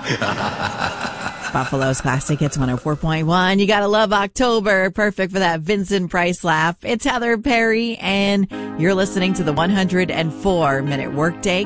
Buffalo's Classic Hits 104.1. You gotta love October. Perfect for that Vincent Price laugh. It's Heather Perry, and you're listening to the 104-minute workday